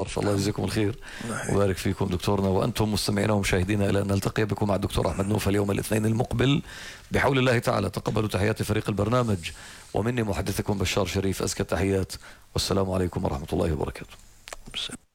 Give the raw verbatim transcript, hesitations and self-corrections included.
بشار. الله يجزيكم الخير وبارك فيكم دكتورنا. وأنتم مستمعينا ومشاهدينا إلى أن نلتقي بكم مع الدكتور أحمد نوفل اليوم الاثنين المقبل بحول الله تعالى. تقبلوا تحيات فريق البرنامج ومني محدثكم بشار شريف أزكى التحيات، والسلام عليكم ورحمة الله وبركاته.